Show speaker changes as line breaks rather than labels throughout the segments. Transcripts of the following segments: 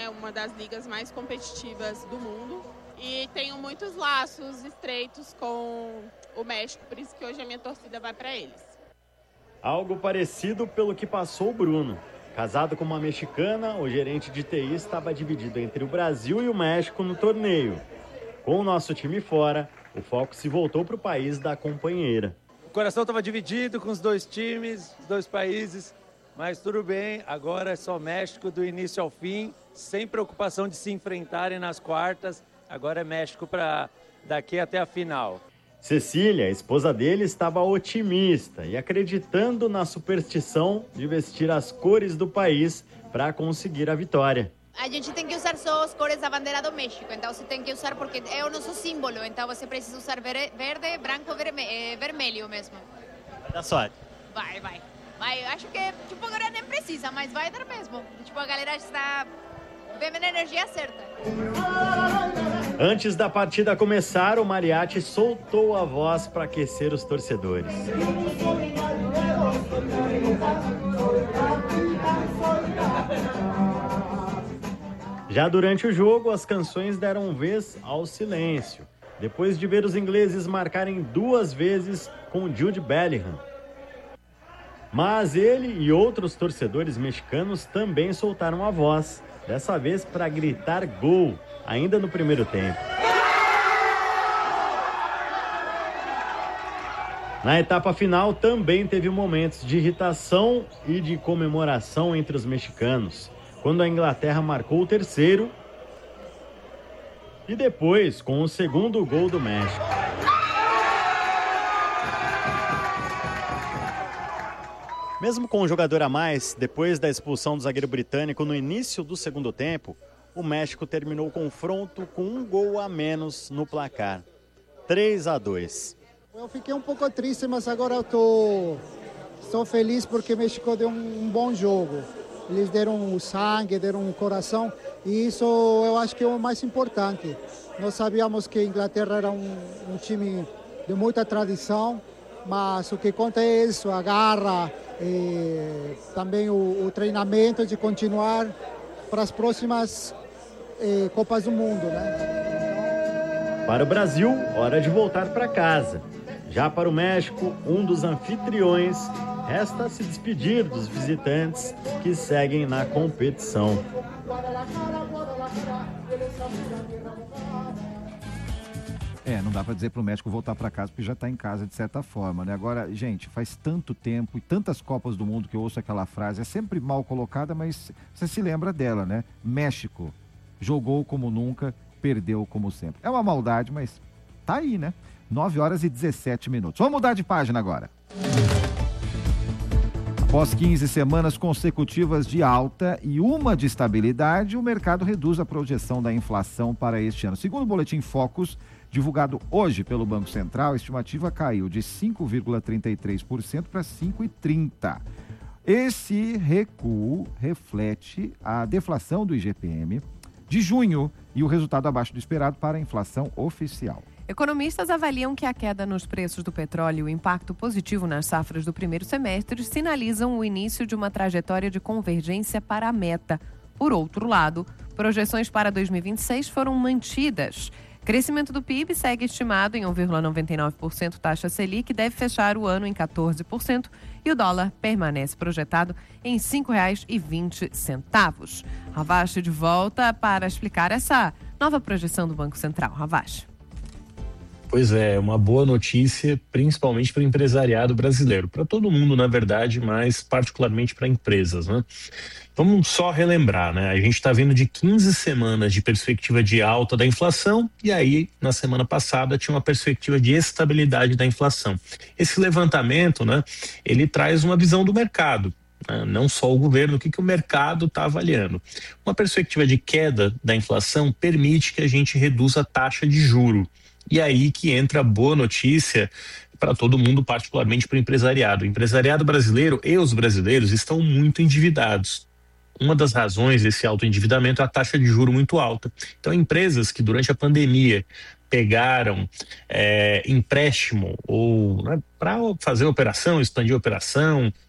né? Uma das ligas mais competitivas do mundo. E tenho muitos laços estreitos com o México, por isso que hoje a minha torcida vai para eles.
Algo parecido pelo que passou o Bruno. Casado com uma mexicana, o gerente de TI estava dividido entre o Brasil e o México no torneio. Com o nosso time fora, o foco se voltou para o país da companheira.
O coração estava dividido com os dois times, os dois países, mas tudo bem, agora é só México do início ao fim, sem preocupação de se enfrentarem nas quartas, agora é México para daqui até a final.
Cecília, a esposa dele, estava otimista e acreditando na superstição de vestir as cores do país para conseguir a vitória.
A gente tem que usar só as cores da bandeira do México, então você tem que usar porque é o nosso símbolo, então você precisa usar verde, branco, vermelho mesmo.
Vai dar sorte.
Vai. Acho que agora nem precisa, mas vai dar mesmo. A galera está vendo a energia certa.
Antes da partida começar, o mariachi soltou a voz para aquecer os torcedores. Já durante o jogo, as canções deram vez ao silêncio, depois de ver os ingleses marcarem 2 vezes com Jude Bellingham. Mas ele e outros torcedores mexicanos também soltaram a voz, dessa vez para gritar gol, ainda no primeiro tempo. Na etapa final também teve momentos de irritação e de comemoração entre os mexicanos, quando a Inglaterra marcou o terceiro e depois com o segundo gol do México. Mesmo com um jogador a mais, depois da expulsão do zagueiro britânico no início do segundo tempo, o México terminou o confronto com 1 gol a menos no placar, 3-2.
Eu fiquei um pouco triste, mas agora eu estou feliz porque o México deu um bom jogo. Eles deram o sangue, deram o coração e isso eu acho que é o mais importante. Nós sabíamos que a Inglaterra era um time de muita tradição, mas o que conta é isso, a garra, e também o treinamento de continuar para as próximas Copas do Mundo, né?
Para o Brasil, hora de voltar para casa. Já para o México, um dos anfitriões, resta se despedir dos visitantes que seguem na competição.
Não dá para dizer para o México voltar para casa porque já está em casa de certa forma, né? Agora, gente, faz tanto tempo e tantas Copas do Mundo que eu ouço aquela frase, é sempre mal colocada, mas você se lembra dela, né? México jogou como nunca, perdeu como sempre. É uma maldade, mas tá aí, né? 9h17. Vamos mudar de página agora. Após 15 semanas consecutivas de alta e uma de estabilidade, o mercado reduz a projeção da inflação para este ano. Segundo o boletim Focus, divulgado hoje pelo Banco Central, a estimativa caiu de 5,33% para 5,30%. Esse recuo reflete a deflação do IGPM de junho e o resultado abaixo do esperado para a inflação oficial.
Economistas avaliam que a queda nos preços do petróleo e o impacto positivo nas safras do primeiro semestre sinalizam o início de uma trajetória de convergência para a meta. Por outro lado, projeções para 2026 foram mantidas. Crescimento do PIB segue estimado em 1,99% taxa Selic, deve fechar o ano em 14% e o dólar permanece projetado em R$ 5,20. Ravache de volta para explicar essa nova projeção do Banco Central. Ravache.
Pois é, uma boa notícia, principalmente para o empresariado brasileiro, para todo mundo, na verdade, mas particularmente para empresas, né? Vamos só relembrar, né? A gente está vindo de 15 semanas de perspectiva de alta da inflação e aí, na semana passada, tinha uma perspectiva de estabilidade da inflação. Esse levantamento, né, ele traz uma visão do mercado, né? Não só o governo, o que o mercado está avaliando. Uma perspectiva de queda da inflação permite que a gente reduza a taxa de juro. E aí que entra a boa notícia para todo mundo, particularmente para o empresariado. O empresariado brasileiro e os brasileiros estão muito endividados. Uma das razões desse alto endividamento é a taxa de juro muito alta. Então, empresas que durante a pandemia pegaram empréstimo ou, né, para fazer operação, expandir a operação,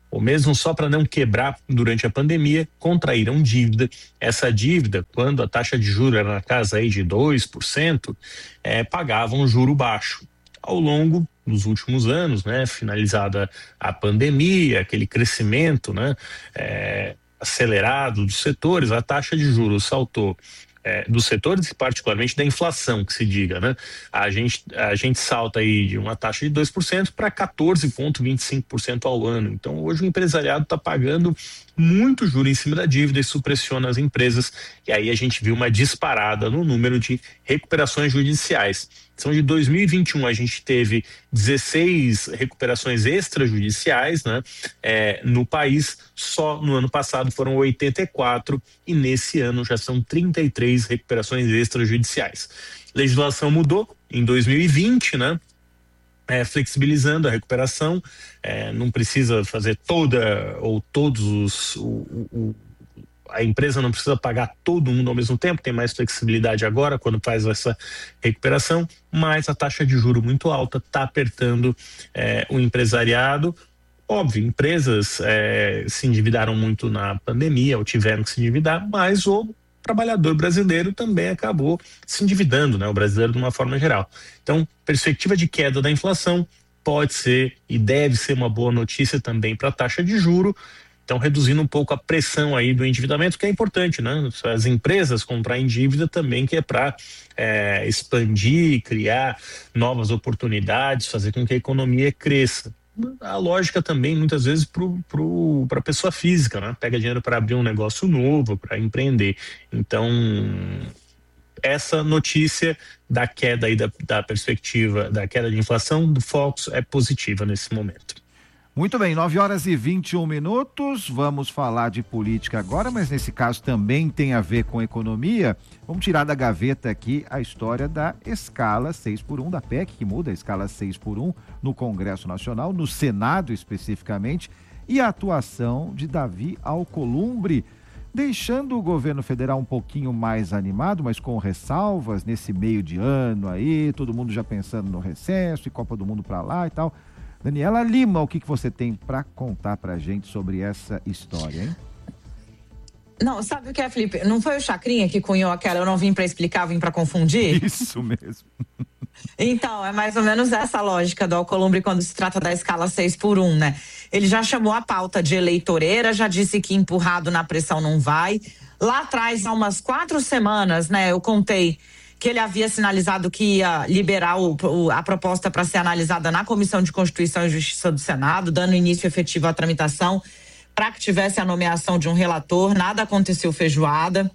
ou mesmo só para não quebrar durante a pandemia, contraíram dívida. Essa dívida, quando a taxa de juros era na casa aí de 2%, pagavam um juro baixo. Ao longo dos últimos anos, né, finalizada a pandemia, aquele crescimento, né, acelerado dos setores, a taxa de juros saltou dos setores e particularmente da inflação, que se diga, né? A gente salta aí de uma taxa de 2% para 14,25% ao ano. Então hoje o empresariado está pagando muito juro em cima da dívida, isso pressiona as empresas, e aí a gente viu uma disparada no número de recuperações judiciais. Então, de 2021 a gente teve 16 recuperações extrajudiciais, né? No país, só no ano passado foram 84 e nesse ano já são 33 recuperações extrajudiciais. Legislação mudou em 2020, né? Flexibilizando a recuperação, não precisa fazer toda ou todos a empresa não precisa pagar todo mundo ao mesmo tempo, tem mais flexibilidade agora quando faz essa recuperação, mas a taxa de juro muito alta está apertando o empresariado. Óbvio, empresas se endividaram muito na pandemia ou tiveram que se endividar, mas o trabalhador brasileiro também acabou se endividando, né? O brasileiro de uma forma geral. Então, perspectiva de queda da inflação pode ser e deve ser uma boa notícia também para a taxa de juro. Então, reduzindo um pouco a pressão aí do endividamento, que é importante, né? As empresas contraem dívida também, que é para expandir, criar novas oportunidades, fazer com que a economia cresça. A lógica também, muitas vezes, para a pessoa física, né? Pega dinheiro para abrir um negócio novo, para empreender. Então, essa notícia da queda aí da perspectiva da queda de inflação do Focus é positiva nesse momento.
Muito bem, 9h21. Vamos falar de política agora, mas nesse caso também tem a ver com economia. Vamos tirar da gaveta aqui a história da escala 6x1, da PEC, que muda a escala 6x1 no Congresso Nacional, no Senado especificamente, e a atuação de Davi Alcolumbre, deixando o governo federal um pouquinho mais animado, mas com ressalvas nesse meio de ano aí, todo mundo já pensando no recesso e Copa do Mundo para lá e tal. Daniela Lima, o que você tem para contar pra gente sobre essa história, hein?
Não, sabe o que é, Felipe? Não foi o Chacrinha que cunhou aquela eu não vim para explicar, vim para confundir?
Isso mesmo.
Então, é mais ou menos essa lógica do Alcolumbre quando se trata da escala 6x1, né? Ele já chamou a pauta de eleitoreira, já disse que empurrado na pressão não vai. Lá atrás, há umas 4 semanas, né, eu contei que ele havia sinalizado que ia liberar a proposta para ser analisada na Comissão de Constituição e Justiça do Senado, dando início efetivo à tramitação para que tivesse a nomeação de um relator. Nada aconteceu feijoada.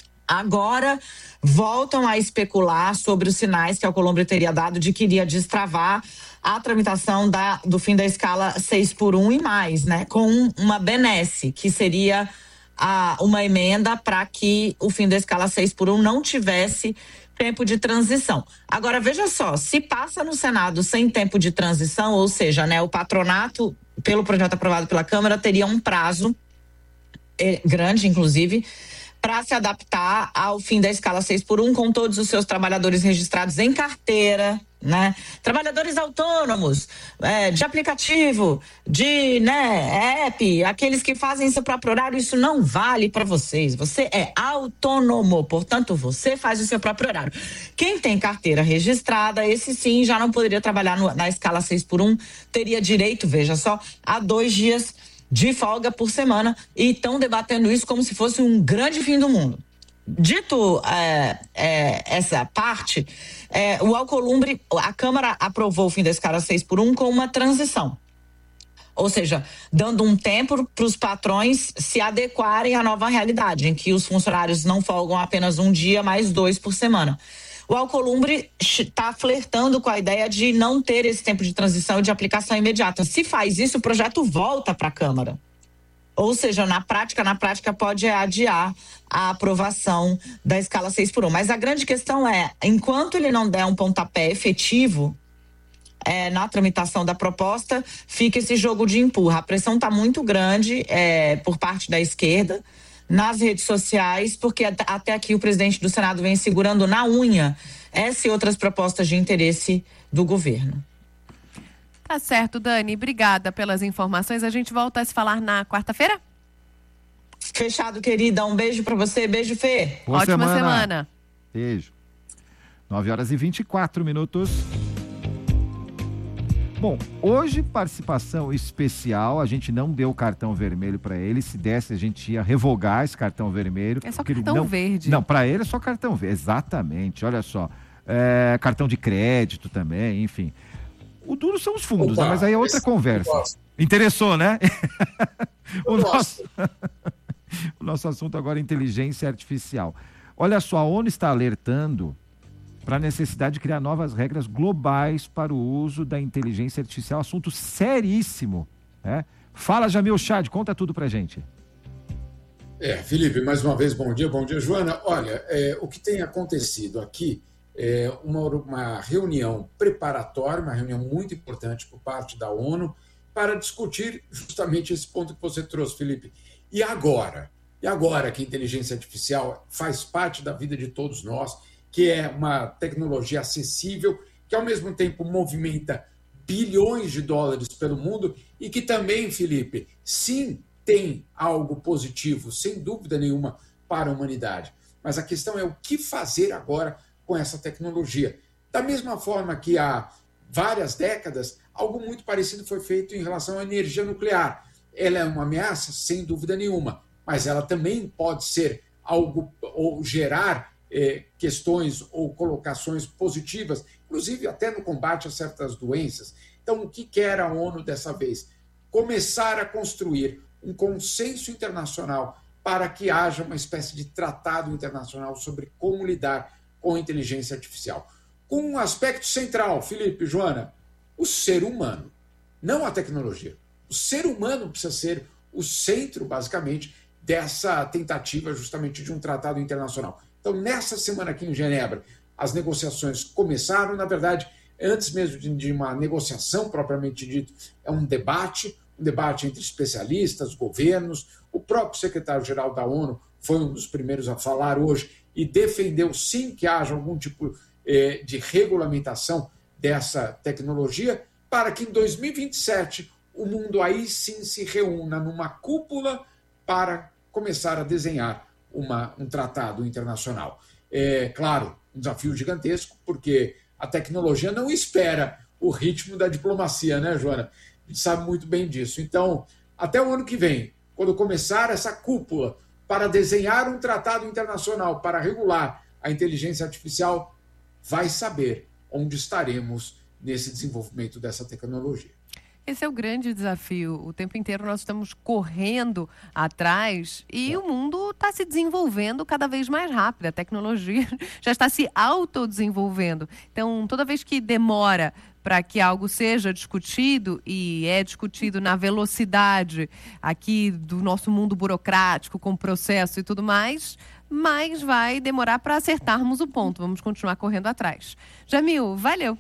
Agora voltam a especular sobre os sinais que a Alcolumbre teria dado de que iria destravar a tramitação do fim da escala 6x1 e mais, né? Com uma benesse, que seria uma emenda para que o fim da escala 6x1 não tivesse tempo de transição. Agora, veja só, se passa no Senado sem tempo de transição, ou seja, né, o patronato, pelo projeto aprovado pela Câmara, teria um prazo grande, inclusive, para se adaptar ao fim da escala 6x1 com todos os seus trabalhadores registrados em carteira, né? Trabalhadores autônomos, de aplicativo, de app, aqueles que fazem seu próprio horário, isso não vale para vocês. Você é autônomo, portanto, você faz o seu próprio horário. Quem tem carteira registrada, esse sim já não poderia trabalhar na escala 6x1, teria direito, veja só, a 2 dias de folga por semana, e estão debatendo isso como se fosse um grande fim do mundo. Dito essa parte, o Alcolumbre, a Câmara aprovou o fim da escala 6x1 com uma transição. Ou seja, dando um tempo para os patrões se adequarem à nova realidade, em que os funcionários não folgam apenas 1 dia, mas 2 por semana. O Alcolumbre está flertando com a ideia de não ter esse tempo de transição e de aplicação imediata. Se faz isso, o projeto volta para a Câmara. Ou seja, na prática pode adiar a aprovação da escala 6x1. Mas a grande questão é, enquanto ele não der um pontapé efetivo na tramitação da proposta, fica esse jogo de empurra. A pressão está muito grande por parte da esquerda, nas redes sociais, porque até aqui o presidente do Senado vem segurando na unha essa e outras propostas de interesse do governo.
Tá certo, Dani. Obrigada pelas informações. A gente volta a se falar na quarta-feira?
Fechado, querida. Um beijo pra você. Beijo, Fê.
Boa
Ótima semana.
Beijo. 9h24. Bom, hoje participação especial, a gente não deu cartão vermelho para ele, se desse a gente ia revogar esse cartão vermelho.
É só cartão verde.
Não, para ele é só cartão verde, exatamente, olha só. Cartão de crédito também, enfim. O duro são os fundos, né? Mas aí é outra conversa. Interessou, né? O nosso assunto agora é inteligência artificial. Olha só, a ONU está alertando para a necessidade de criar novas regras globais para o uso da inteligência artificial, assunto seríssimo, né? Fala, Jamil Chad, conta tudo pra gente.
Felipe, mais uma vez, bom dia, Joana. Olha, o que tem acontecido aqui é uma reunião preparatória, uma reunião muito importante por parte da ONU, para discutir justamente esse ponto que você trouxe, Felipe. E agora que a inteligência artificial faz parte da vida de todos nós, que é uma tecnologia acessível, que ao mesmo tempo movimenta bilhões de dólares pelo mundo e que também, Felipe, sim, tem algo positivo, sem dúvida nenhuma, para a humanidade. Mas a questão é o que fazer agora com essa tecnologia. Da mesma forma que há várias décadas, algo muito parecido foi feito em relação à energia nuclear. Ela é uma ameaça, sem dúvida nenhuma, mas ela também pode ser algo ou gerar questões ou colocações positivas, inclusive até no combate a certas doenças. Então, o que quer a ONU dessa vez? Começar a construir um consenso internacional para que haja uma espécie de tratado internacional sobre como lidar com a inteligência artificial. Com um aspecto central, Felipe, Joana, o ser humano, não a tecnologia. O ser humano precisa ser o centro, basicamente, dessa tentativa justamente de um tratado internacional. Então, nessa semana aqui em Genebra, as negociações começaram. Na verdade, antes mesmo de uma negociação propriamente dita, é um debate entre especialistas, governos. O próprio secretário-geral da ONU foi um dos primeiros a falar hoje e defendeu, sim, que haja algum tipo de regulamentação dessa tecnologia para que em 2027 o mundo aí sim se reúna numa cúpula para começar a desenhar um tratado internacional. É, claro, um desafio gigantesco, porque a tecnologia não espera o ritmo da diplomacia, né, Joana? A gente sabe muito bem disso. Então, até o ano que vem, quando começar essa cúpula para desenhar um tratado internacional para regular a inteligência artificial, vai saber onde estaremos nesse desenvolvimento dessa tecnologia.
Esse é o grande desafio. O tempo inteiro nós estamos correndo atrás e o mundo está se desenvolvendo cada vez mais rápido. A tecnologia já está se autodesenvolvendo. Então, toda vez que demora para que algo seja discutido, e é discutido na velocidade aqui do nosso mundo burocrático, com processo e tudo mais, mas vai demorar para acertarmos o ponto. Vamos continuar correndo atrás. Jamil, valeu!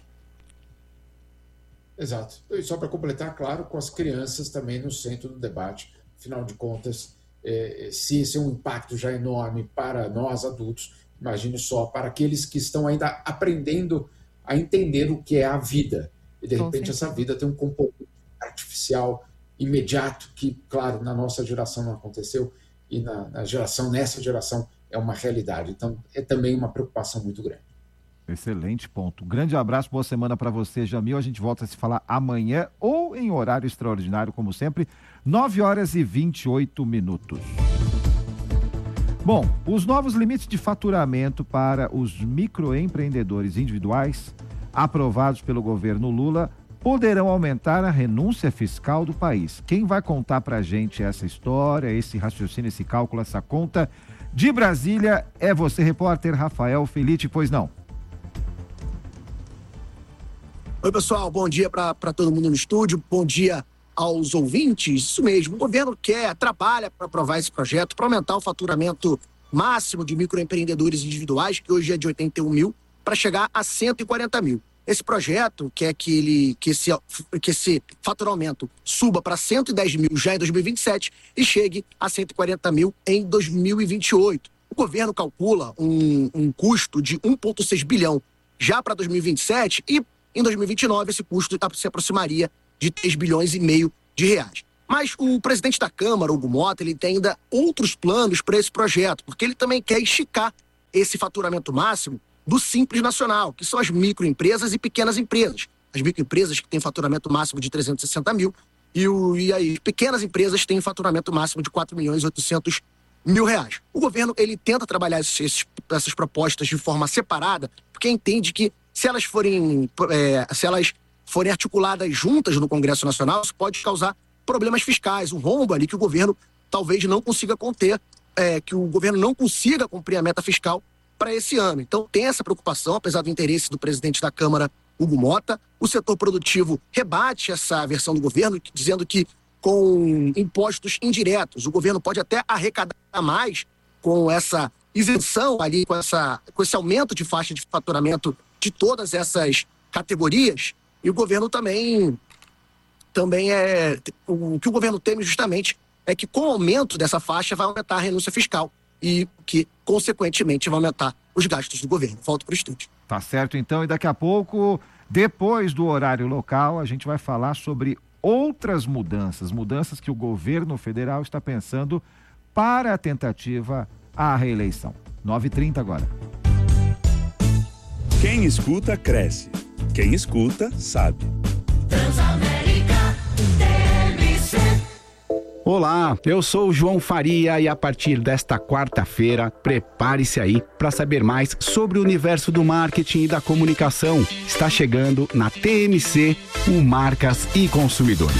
Exato. E só para completar, claro, com as crianças também no centro do debate. Afinal de contas, se esse é um impacto já enorme para nós adultos, imagine só para aqueles que estão ainda aprendendo a entender o que é a vida. E, de repente, essa vida tem um componente artificial imediato que, claro, na nossa geração não aconteceu e nessa geração é uma realidade. Então, é também uma preocupação muito grande.
Excelente ponto. Grande abraço, boa semana para você, Jamil. A gente volta a se falar amanhã ou em horário extraordinário, como sempre, 9h28. Bom, os novos limites de faturamento para os microempreendedores individuais, aprovados pelo governo Lula, poderão aumentar a renúncia fiscal do país. Quem vai contar para a gente essa história, esse raciocínio, esse cálculo, essa conta de Brasília é você, repórter Rafael Felitti, pois não?
Oi, pessoal, bom dia para todo mundo no estúdio, bom dia aos ouvintes. Isso mesmo, o governo trabalha para aprovar esse projeto, para aumentar o faturamento máximo de microempreendedores individuais, que hoje é de 81 mil, para chegar a 140 mil. Esse projeto quer que esse faturamento suba para 110 mil já em 2027 e chegue a 140 mil em 2028. O governo calcula um custo de 1,6 bilhão já para 2027 e Em 2029, esse custo se aproximaria de 3 bilhões e meio de reais. Mas o presidente da Câmara, Hugo Motta, ele tem ainda outros planos para esse projeto, porque ele também quer esticar esse faturamento máximo do Simples Nacional, que são as microempresas e pequenas empresas. As microempresas que têm faturamento máximo de 360 mil e as pequenas empresas têm faturamento máximo de 4 milhões e 800 mil reais. O governo ele tenta trabalhar essas propostas de forma separada, porque entende que se elas forem articuladas juntas no Congresso Nacional, isso pode causar problemas fiscais, um rombo ali que o governo talvez não consiga conter, que o governo não consiga cumprir a meta fiscal para esse ano. Então tem essa preocupação, apesar do interesse do presidente da Câmara, Hugo Motta. O setor produtivo rebate essa versão do governo, dizendo que com impostos indiretos, o governo pode até arrecadar mais com essa isenção ali, com esse aumento de faixa de faturamento de todas essas categorias. E o governo também o que o governo teme justamente é que com o aumento dessa faixa vai aumentar a renúncia fiscal e que, consequentemente, vai aumentar os gastos do governo. Volto para o estúdio.
Tá certo, então, e daqui a pouco, depois do horário local, a gente vai falar sobre outras mudanças que o governo federal está pensando para a tentativa à reeleição. 9h30 agora.
Quem escuta, cresce. Quem escuta, sabe.
Transamérica TMC.
Olá, eu sou o João Faria e a partir desta quarta-feira, prepare-se aí para saber mais sobre o universo do marketing e da comunicação. Está chegando na TMC o Marcas e Consumidores.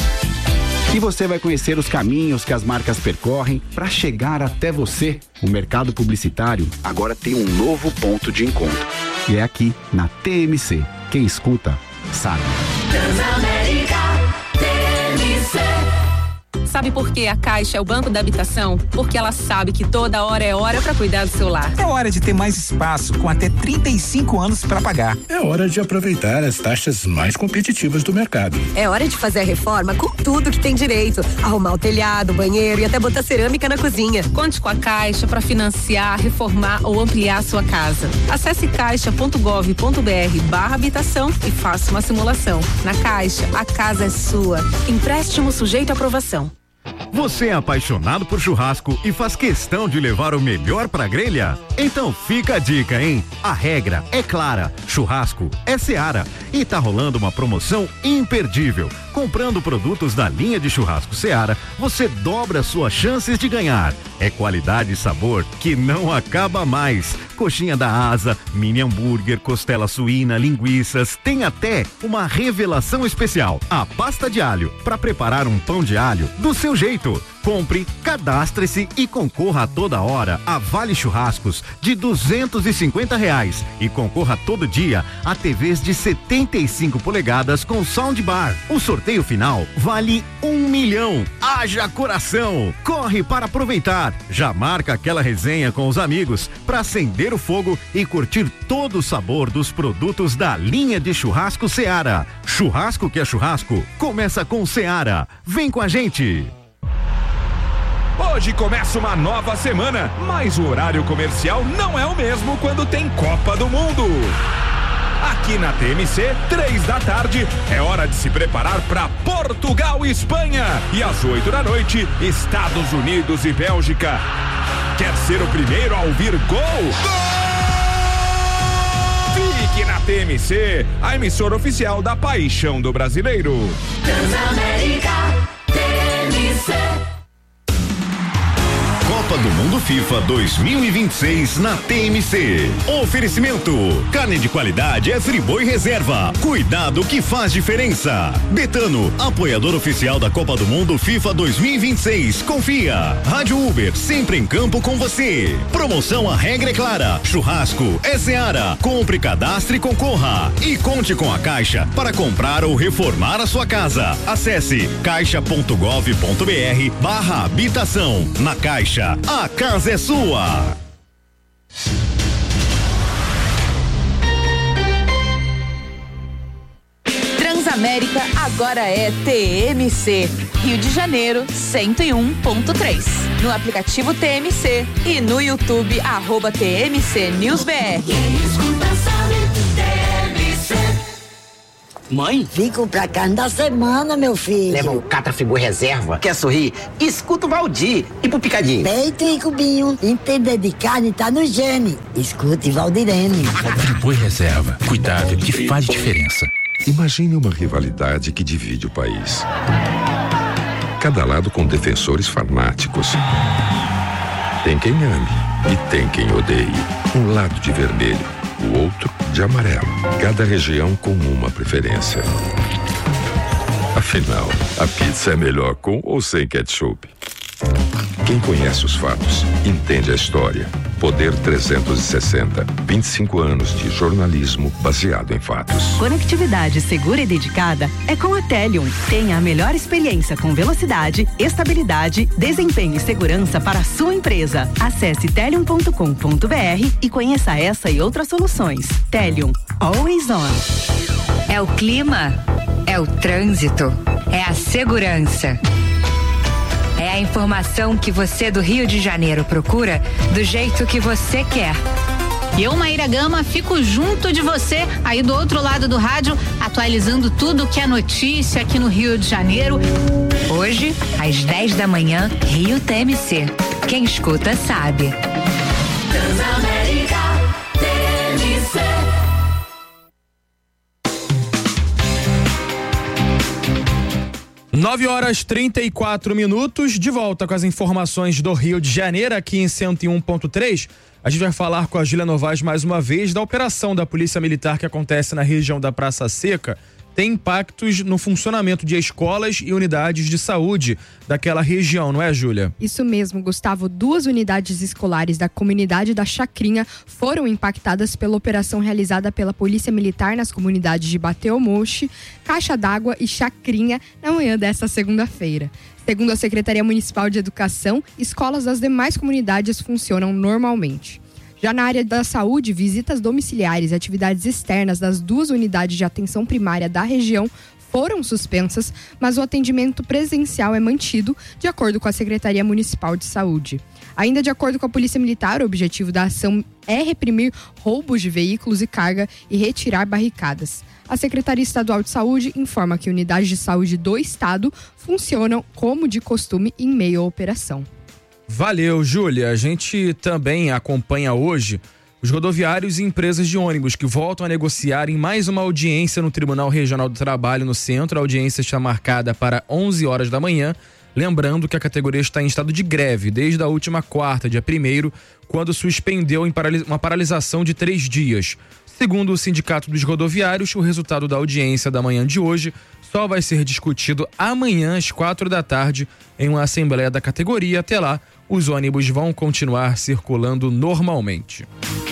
E você vai conhecer os caminhos que as marcas percorrem para chegar até você. O mercado publicitário agora tem um novo ponto de encontro. E é aqui, na TMC. Quem escuta, sabe.
Transamérica TMC.
Sabe por que a Caixa é o Banco da Habitação? Porque ela sabe que toda hora é hora para cuidar do seu lar.
É hora de ter mais espaço, com até 35 anos para pagar.
É hora de aproveitar as taxas mais competitivas do mercado.
É hora de fazer a reforma com tudo que tem direito. Arrumar o telhado, o banheiro e até botar cerâmica na cozinha.
Conte com a Caixa para financiar, reformar ou ampliar a sua casa. Acesse caixa.gov.br/habitação e faça uma simulação. Na Caixa, a casa é sua. Empréstimo sujeito à aprovação.
Você é apaixonado por churrasco e faz questão de levar o melhor pra grelha? Então fica a dica, hein? A regra é clara, churrasco é Seara e tá rolando uma promoção imperdível. Comprando produtos da linha de churrasco Seara, você dobra suas chances de ganhar. É qualidade e sabor que não acaba mais. Coxinha da asa, mini hambúrguer, costela suína, linguiças, tem até uma revelação especial, a pasta de alho, para preparar um pão de alho do seu jeito. Compre, cadastre-se e concorra a toda hora a Vale Churrascos de R$250 e concorra todo dia a TVs de 75 polegadas com soundbar. O sorteio final vale R$1 milhão. Haja coração! Corre para aproveitar. Já marca aquela resenha com os amigos para acender o fogo e curtir todo o sabor dos produtos da linha de churrasco Seara. Churrasco que é churrasco, começa com Seara. Vem com a gente!
Hoje começa uma nova semana, mas o horário comercial não é o mesmo quando tem Copa do Mundo. Aqui na TMC, 3 da tarde, é hora de se preparar para Portugal e Espanha. E às 8 da noite, Estados Unidos e Bélgica. Quer ser o primeiro a ouvir gol? Fique na TMC, a emissora oficial da paixão do brasileiro.
Transamérica TMC.
Copa do Mundo FIFA 2026 na TMC. Oferecimento: carne de qualidade é Friboi Reserva. Cuidado que faz diferença. Betano, apoiador oficial da Copa do Mundo FIFA 2026. Confia. Rádio Uber, sempre em campo com você. Promoção A Regra é Clara. Churrasco é Seara. Compre, cadastre e concorra. E conte com a Caixa para comprar ou reformar a sua casa. Acesse caixa.gov.br/habitação. Na Caixa, a casa é sua.
Transamérica agora é TMC. Rio de Janeiro 101.3. No aplicativo TMC e no YouTube @TMC News BR.
Quem escuta sabe, TMC.
Mãe?
Fico pra carne da semana, meu filho.
Leva um Catrafigor reserva. Quer sorrir? Escuta o Valdir. E pro picadinho?
Peito e cubinho. Entender de carne tá no gene. Escute Valdirene.
Friboi reserva. Cuidado que faz diferença.
Imagine uma rivalidade que divide o país. Cada lado com defensores fanáticos. Tem quem ame e tem quem odeie. Um lado de vermelho, o outro de amarelo. Cada região com uma preferência. Afinal, a pizza é melhor com ou sem ketchup? Quem conhece os fatos, entende a história. Poder 360. 25 anos de jornalismo baseado em fatos.
Conectividade segura e dedicada é com a Telium. Tenha a melhor experiência com velocidade, estabilidade, desempenho e segurança para a sua empresa. Acesse telium.com.br e conheça essa e outras soluções. Telium. Always on.
É o clima, é o trânsito, é a segurança. É a informação que você do Rio de Janeiro procura do jeito que você quer.
Eu, Maíra Gama, fico junto de você aí do outro lado do rádio, atualizando tudo que é notícia aqui no Rio de Janeiro.
Hoje, às 10 da manhã, Rio TMC. Quem escuta sabe.
Transamérica TMC.
Nove horas 34 minutos, de volta com as informações do Rio de Janeiro, aqui em 101.3. A gente vai falar com a Júlia Novaes mais uma vez da operação da Polícia Militar que acontece na região da Praça Seca. Tem impactos no funcionamento de escolas e unidades de saúde daquela região, não é, Júlia?
Isso mesmo, Gustavo. 2 unidades escolares da comunidade da Chacrinha foram impactadas pela operação realizada pela Polícia Militar nas comunidades de Bateu-Moche, Caixa d'Água e Chacrinha na manhã desta segunda-feira. Segundo a Secretaria Municipal de Educação, escolas das demais comunidades funcionam normalmente. Já na área da saúde, visitas domiciliares e atividades externas das 2 unidades de atenção primária da região foram suspensas, mas o atendimento presencial é mantido, de acordo com a Secretaria Municipal de Saúde. Ainda de acordo com a Polícia Militar, o objetivo da ação é reprimir roubos de veículos e carga e retirar barricadas. A Secretaria Estadual de Saúde informa que unidades de saúde do estado funcionam como de costume em meio à operação.
Valeu, Júlia. A gente também acompanha hoje os rodoviários e empresas de ônibus que voltam a negociar em mais uma audiência no Tribunal Regional do Trabalho no centro. A audiência está marcada para 11 horas da manhã. Lembrando que a categoria está em estado de greve desde a última quarta, dia 1º, quando suspendeu uma paralisação de 3 dias. Segundo o Sindicato dos Rodoviários, o resultado da audiência da manhã de hoje só vai ser discutido amanhã às 4 da tarde em uma assembleia da categoria. Até lá, os ônibus vão continuar circulando normalmente.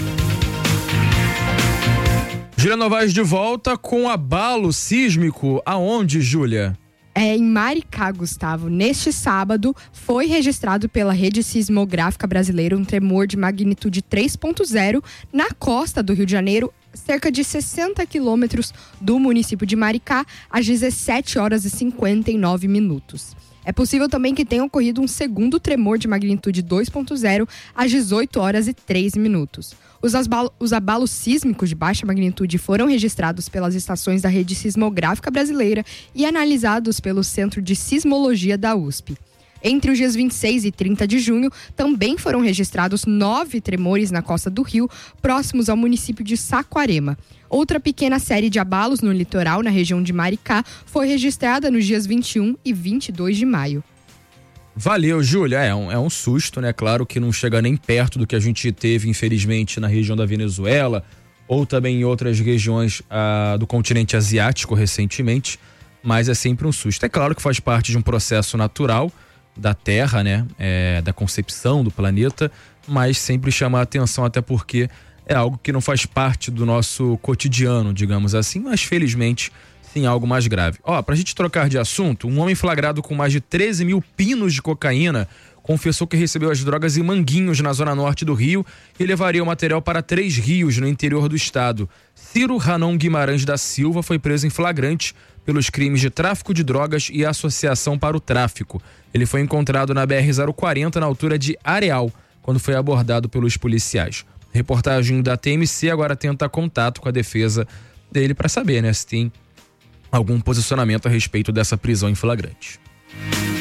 Júlia Novaes de volta com abalo sísmico. Aonde, Júlia?
É em Maricá, Gustavo. Neste sábado, foi registrado pela Rede Sismográfica Brasileira um tremor de magnitude 3.0 na costa do Rio de Janeiro, cerca de 60 quilômetros do município de Maricá, às 17 horas e 59 minutos. É possível também que tenha ocorrido um segundo tremor de magnitude 2.0 às 18 horas e 3 minutos. Os abalos sísmicos de baixa magnitude foram registrados pelas estações da Rede Sismográfica Brasileira e analisados pelo Centro de Sismologia da USP. Entre os dias 26 e 30 de junho, também foram registrados 9 tremores na costa do Rio, próximos ao município de Saquarema. Outra pequena série de abalos no litoral, na região de Maricá, foi registrada nos dias 21 e 22 de maio.
Valeu, Júlia. É um susto, né? Claro que não chega nem perto do que a gente teve, infelizmente, na região da Venezuela ou também em outras regiões do continente asiático recentemente, mas é sempre um susto. É claro que faz parte de um processo natural da Terra, né? Da concepção do planeta, mas sempre chama a atenção, até porque é algo que não faz parte do nosso cotidiano, digamos assim, mas felizmente sim, algo mais grave. Pra gente trocar de assunto, um homem flagrado com mais de 13 mil pinos de cocaína confessou que recebeu as drogas em Manguinhos, na zona norte do Rio, e levaria o material para 3 rios, no interior do estado. Ciro Ranon Guimarães da Silva foi preso em flagrante pelos crimes de tráfico de drogas e associação para o tráfico. Ele foi encontrado na BR-040, na altura de Areal, quando foi abordado pelos policiais. A reportagem da TMC agora tenta contato com a defesa dele para saber, né, se tem algum posicionamento a respeito dessa prisão em flagrante.